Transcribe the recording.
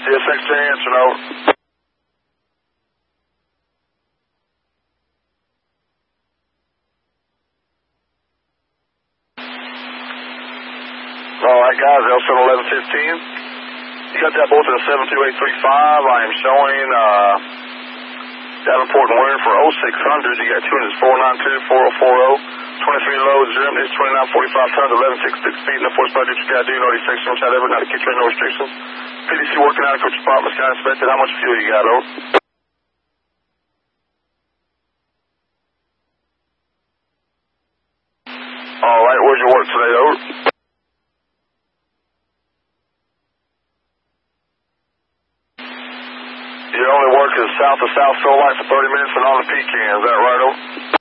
CSX to answer, over. Alright guys, L71115. You got that both in 72835. I am showing Davenport and Warren for 0600. You got 2 units 492 4040. 23 loads, your empty is 2945 tons, 1166 feet in the force budget. You got to do no section, which I ever not to keep train, no restrictions. PDC working out of coach department, sky inspected. How much fuel you got, over? Alright, where's your work today, over? Your only work is south of South Soul Light for 30 minutes and on the pecan, is that right, over?